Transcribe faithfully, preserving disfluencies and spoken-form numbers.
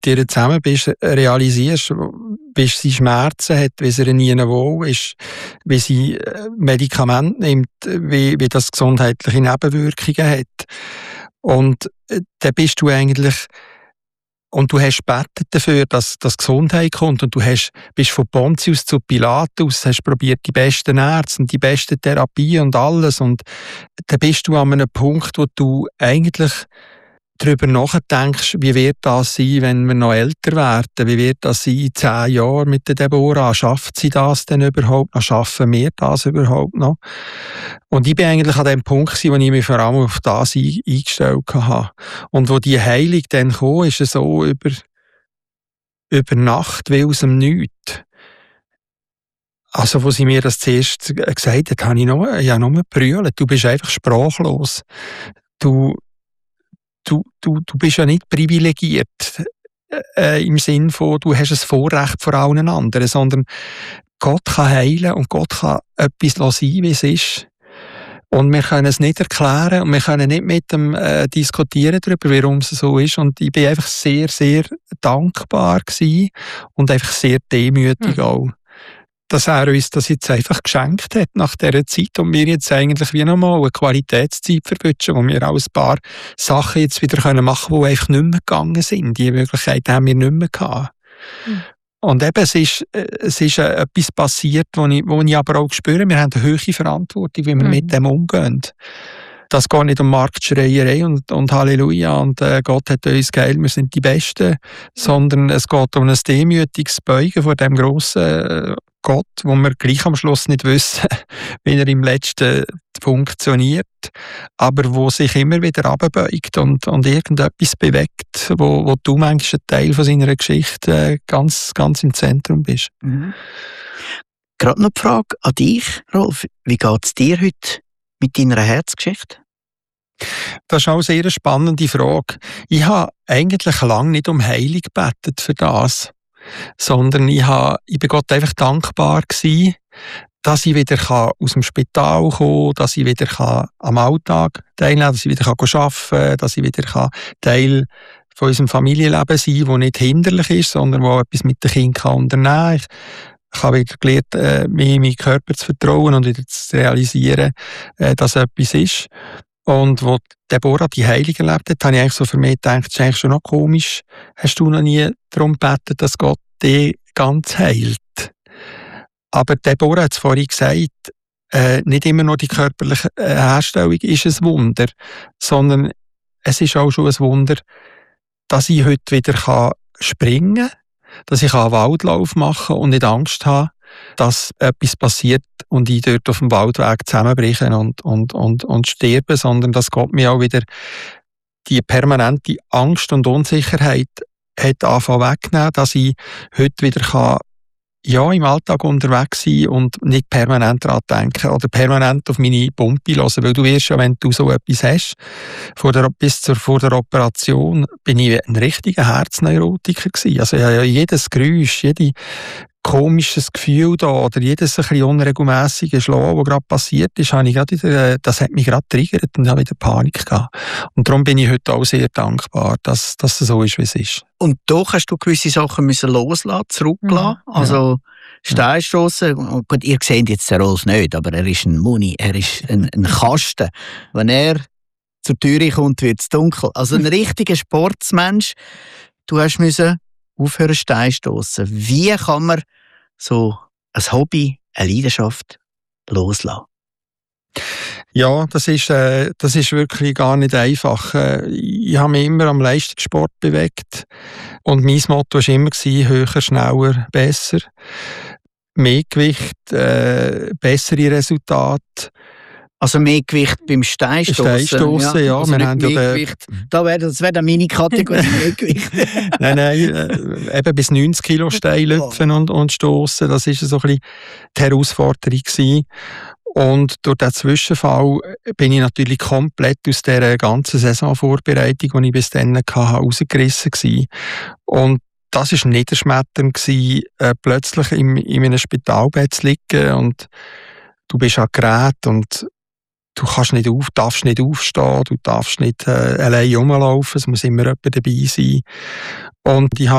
ihr zusammen bist, realisierst, wie sie Schmerzen hat, wie sie nie wohl ist, wie sie Medikamente nimmt, wie, wie das gesundheitliche Nebenwirkungen hat. Und äh, dann bist du eigentlich, und du hast gebetet dafür, dass, dass Gesundheit kommt, und du hast, bist von Pontius zu Pilatus, hast probiert die besten Ärzte und die beste Therapie und alles, und dann bist du an einem Punkt, wo du eigentlich darüber nachdenkst, wie wird das sein, wenn wir noch älter werden? Wie wird das sein in zehn Jahren mit der Deborah? Schafft sie das denn überhaupt noch? Schaffen wir das überhaupt noch? Und ich bin eigentlich an dem Punkt gewesen, wo ich mich vor allem auf das eingestellt habe. Und wo die Heilung dann kam, ist es so über, über Nacht wie aus dem Nichts. Also, wo sie mir das zuerst gesagt hat, habe ich noch, ja, nur gebrüllt. Du bist einfach sprachlos. Du, Du, du, du bist ja nicht privilegiert äh, im Sinn von, du hast ein Vorrecht vor allen anderen, sondern Gott kann heilen und Gott kann etwas sein, wie es ist. Und wir können es nicht erklären und wir können nicht mit dem äh, diskutieren darüber, warum es so ist. Und ich bin einfach sehr, sehr dankbar gewesen und einfach sehr demütig mhm. auch, dass er uns das jetzt einfach geschenkt hat nach dieser Zeit und wir jetzt eigentlich wie nochmal eine Qualitätszeit verwünschen, wo wir auch ein paar Sachen jetzt wieder machen können, die einfach nicht mehr gegangen sind. Die Möglichkeit haben wir nicht mehr gehabt. Mhm. Und eben, es ist, es ist äh, etwas passiert, wo ich, wo ich aber auch spüre, wir haben eine hohe Verantwortung, wie wir mhm. mit dem umgehen. Das geht nicht um Marktschreierei und, und Halleluja und äh, Gott hat uns geil, wir sind die Besten, mhm. sondern es geht um ein demütiges Beugen vor dem grossen äh, Gott, wo wir gleich am Schluss nicht wissen, wie er im Letzten funktioniert, aber wo sich immer wieder runterbeugt und, und irgendetwas bewegt, wo, wo du manchmal ein Teil von seiner Geschichte äh, ganz, ganz im Zentrum bist. Mhm. Gerade noch die Frage an dich, Rolf. Wie geht es dir heute mit deiner Herzgeschichte? Das ist auch eine sehr spannende Frage. Ich habe eigentlich lange nicht um Heilung gebetet für das, sondern ich, habe, ich bin Gott einfach dankbar gewesen, dass ich wieder aus dem Spital kommen kann, dass ich wieder am Alltag teilnehmen kann, dass ich wieder arbeiten kann, dass ich wieder Teil von unserem Familienleben sein kann, das nicht hinderlich ist, sondern wo etwas mit den Kindern unternehmen kann. Ich habe wieder gelernt, mich in meinen Körper zu vertrauen und wieder zu realisieren, dass etwas ist. Und wo Deborah die Heilung erlebt hat, habe ich eigentlich so für mich gedacht, das ist eigentlich schon noch komisch. Hast du noch nie darum gebeten, dass Gott dich ganz heilt? Aber Deborah hat es vorhin gesagt, äh, nicht immer nur die körperliche äh, Herstellung ist ein Wunder, sondern es ist auch schon ein Wunder, dass ich heute wieder kann springen kann, dass ich einen Waldlauf machen kann und nicht Angst habe, dass etwas passiert und ich dort auf dem Waldweg zusammenbreche und, und, und, und sterbe, sondern dass Gott mir auch wieder die permanente Angst und Unsicherheit hat angefangen wegnehmen, dass ich heute wieder kann, ja, im Alltag unterwegs sein und nicht permanent daran denken oder permanent auf meine Pumpe hören, weil du wirst ja, wenn du so etwas hast, vor der, bis zur, vor der Operation bin ich ein richtiger Herzneurotiker gewesen. Also ich habe ja jedes Geräusch, jede komisches Gefühl da oder jedes ein bisschen unregelmäßige Schlag, das gerade passiert ist, habe ich gerade wieder, das hat mich gerade triggert und habe wieder Panik gehabt. Und darum bin ich heute auch sehr dankbar, dass, dass es so ist, wie es ist. Und doch hast du gewisse Sachen müssen loslassen, zurücklassen. Ja. Also ja. Steinstossen. Gut, ihr seht jetzt den Rolf nicht, aber er ist ein Muni, er ist ein, ein Kasten. Wenn er zur Tür kommt, wird es dunkel. Also ein richtiger Sportsmensch. Du hast müssen aufhören Steinstossen. Wie kann man so ein Hobby, eine Leidenschaft loslassen? Ja, das ist, äh, das ist wirklich gar nicht einfach. Äh, ich habe mich immer am Leistungssport bewegt und mein Motto war immer höher, schneller, besser. Mehr Gewicht, äh, bessere Resultate. Also mehr Gewicht beim Steinstossen. Steinstossen, ja. ja. Also wir haben ja Gewicht. Da wär, das wäre dann meine Kategorie, mehr Gewicht. nein, nein, äh, eben bis neunzig Kilo Stein lüpfen und, und stossen. Das war so ein bisschen die Herausforderung gewesen. Und durch diesen Zwischenfall bin ich natürlich komplett aus dieser ganzen Saisonvorbereitung, die ich bis dann hatte, rausgerissen gewesen. Und das war niederschmetternd gewesen, äh, plötzlich in, in einem Spitalbett zu liegen und du bist an Gerät und du kannst nicht auf, darfst nicht aufstehen, du darfst nicht äh, allein rumlaufen, es muss immer jemand dabei sein. Und ich